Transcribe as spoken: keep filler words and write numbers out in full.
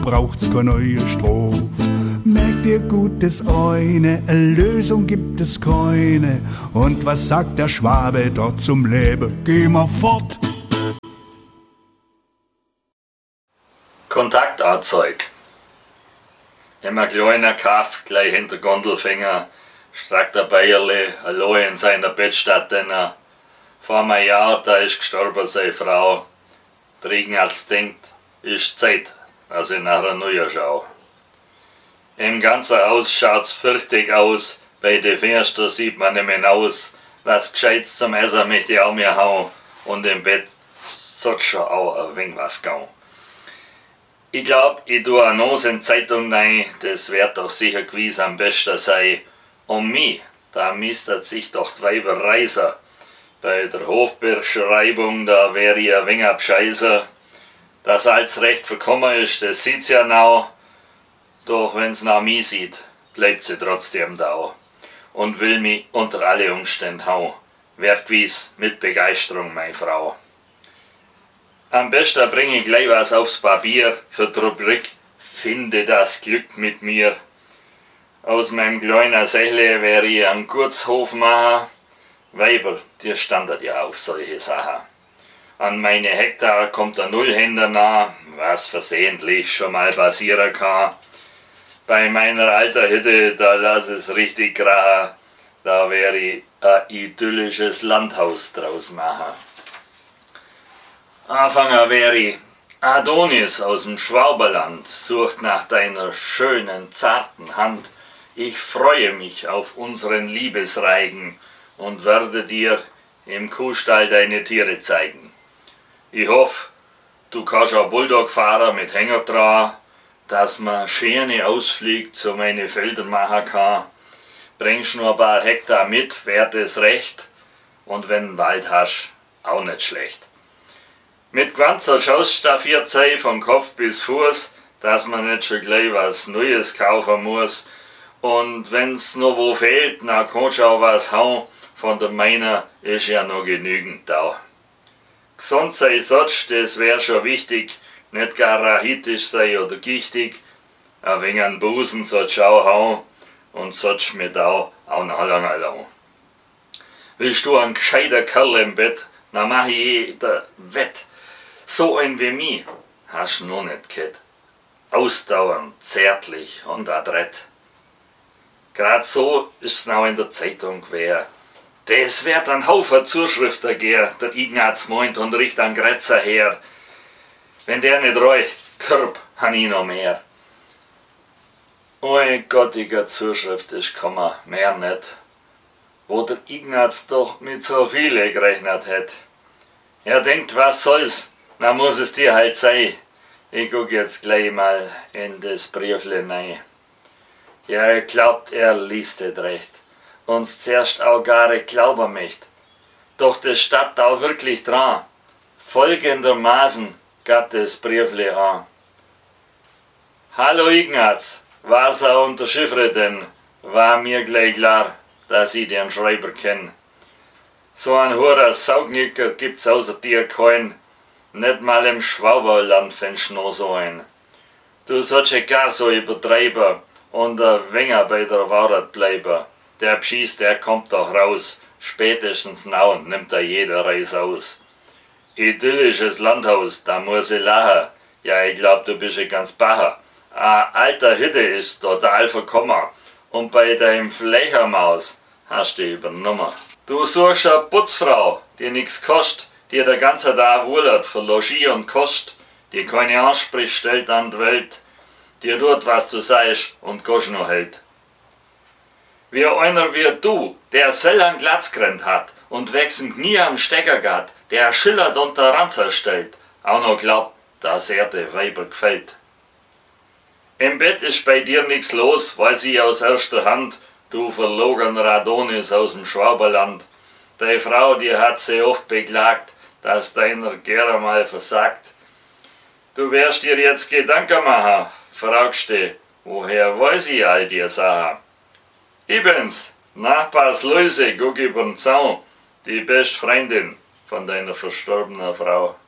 braucht's keine neue Strophe. Merkt ihr gut das eine, eine Lösung gibt es keine. Und was sagt der Schwabe dort zum Leben? Geh mal fort! Kontaktanzeig. Immer kleiner Kaff, gleich hinter Gondelfinger, streckt der Bayerle allein in seiner Bettstatt, denn er vor einem Jahr, da ist gestorben seine Frau. Der Ignaz denkt, ist Zeit, dass ich nach einer Neue schau. Im ganzen Haus schaut's fürchtig aus, bei den Fenstern sieht man nicht mehr aus, was Gescheites zum Essen möchte ich auch mir hauen, und im Bett sollte schon auch ein wenig was gehen. Ich glaub, ich tue eine Nose in die Zeitung rein, das wird doch sicher gewiss am besten sein. Um mich, da mistet sich doch die Weiber reiser. Bei der Hofbeschreibung, da wär ich ein wenig abscheißer. Dass alles recht verkommen ist, das sieht's ja now. Doch wenn's nach mir sieht, bleibt sie trotzdem da. Und will mich unter alle Umstände hauen. Wird gewiss mit Begeisterung, meine Frau. Am besten bring ich gleich was aufs Papier für die Rubrik Finde das Glück mit mir. Aus meinem kleinen Sächle wär ich einen Gutshof machen. Weiber, die standet ja auf solche Sachen. An meine Hektar kommt der Nullhänder nah, was versehentlich schon mal passieren kann. Bei meiner alten Hütte, da lass es richtig krachen, da wär ich ein idyllisches Landhaus draus machen. Anfänger wär ich Adonis aus dem Schwaberland, sucht nach deiner schönen, zarten Hand. Ich freue mich auf unseren Liebesreigen und werde dir im Kuhstall deine Tiere zeigen. Ich hoffe, du kannst auch Bulldog fahren mit Hänger dran, dass man schöne Ausflüge zu meinen Feldern machen kann. Bringst nur ein paar Hektar mit, wär das recht, und wenn du Wald hast, auch nicht schlecht. Mit ganzer Schausstaffiert sei von Kopf bis Fuß, dass man nicht schon gleich was Neues kaufen muss. Und wenn's noch wo fehlt, na kannst du auch was hauen, von der meiner ist ja noch genügend da. Gesund sei sonst, das wär schon wichtig, nicht gar rachitisch sei oder gichtig. Ein wenig an Busen sollst du auch hauen und sollst mit auch, auch noch lange lang. Willst du ein gescheiter Kerl im Bett, na mach ich jeder wett. So ein wie mich hast du noch nicht gehabt. Ausdauernd, zärtlich und adrett. Grad so ist's noch in der Zeitung gewesen. Das wird ein Haufen Zuschriften gehen, der Ignaz meint und riecht an Grätzer her. Wenn der nicht reicht, Körb han ich noch mehr. Oi gottiger Zuschrift ist gekommen, mehr nicht. Wo der Ignaz doch mit so viele gerechnet hat. Er denkt, was soll's, na muss es dir halt sein. Ich guck jetzt gleich mal in das Briefle rein. Ja, er glaubt, er liest es recht. Uns zuerst auch gar glauben möcht. Doch das steht auch wirklich dran. Folgendermaßen gab das Briefle an. Hallo Ignaz, was er unterschiffre denn? War mir gleich klar, dass ich den Schreiber kenn. So ein hoher Saugnicker gibt's außer dir kein. Nicht mal im Schwaberland findest noch so ein. Du sollst ja gar so übertreiben und ein wenger bei der Wahrheit bleiben. Der Pschies, der kommt doch raus. Spätestens now nimmt er jede Reise aus. Idyllisches Landhaus, da muss ich lachen. Ja, ich glaub, du bist ja ganz bacher. A alter Hütte ist total verkommen. Und bei deinem Flächermaus hast du übernommen. Du suchst eine Putzfrau, die nix kostet, die der ganze Tag wohlert für Logis und Kost, die keine Ansprüche stellt an die Welt, die tut, was du sagst und Kost noch hält. Wie einer wie du, der selber Glatzgrenz hat und wechselnd nie am Stecker geht, der schillert und der Ranzer stellt, auch noch glaubt, dass er der Weiber gefällt. Im Bett ist bei dir nix los, weiß ich aus erster Hand, du verlogener Adonis aus dem Schwaberland. Deine Frau, die hat sie oft beklagt, dass deiner gerne mal versagt. Du wirst dir jetzt Gedanken machen, fragst du, woher weiß ich all die Sachen? Ich bin's, Nachbars Luise, guck übern Zaun, die beste Freundin von deiner verstorbenen Frau.